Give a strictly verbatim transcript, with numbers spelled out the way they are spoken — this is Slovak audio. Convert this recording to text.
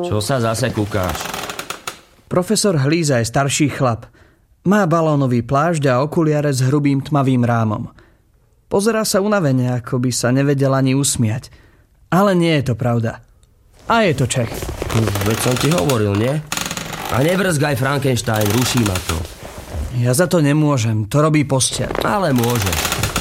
Čo sa zase kúkáš? Profesor Hlíza je starší chlap. Má balónový plášť a okuliare s hrubým tmavým rámom. Pozerá sa unavene, ako by sa nevedel ani usmiať. Ale nie je to pravda. A je to Čech. Veď som ti hovoril, nie? A nevrzgaj Frankenstein, ruší ma to. Ja za to nemôžem, to robí posteľ. Ale môže.